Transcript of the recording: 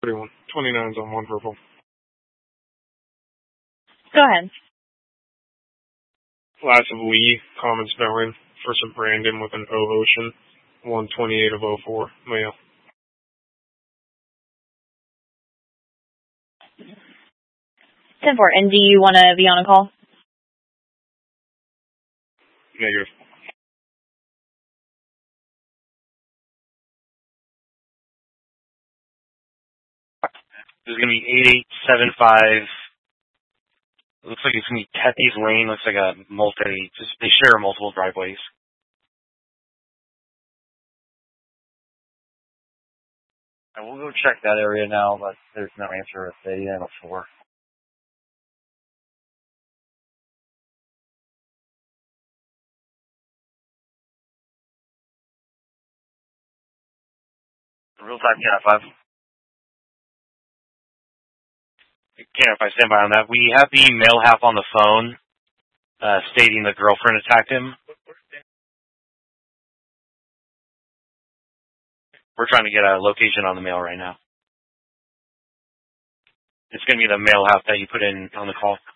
31. 29's on 1 purple. Go ahead. Last of Lee, common spelling. First of Brandon with an O Ocean. 128 of 04, male. And do you want to be on a call? Negative. This is going to be 8875. Looks like it's going to be Tethy's Lane. Looks like they share multiple driveways. I will go check that area now, but there's no answer at the end of 4. Real time Canada 5. Canada 5, stand by on that. We have the male half on the phone stating the girlfriend attacked him. We're trying to get a location on the male right now. It's going to be the male half that you put in on the call.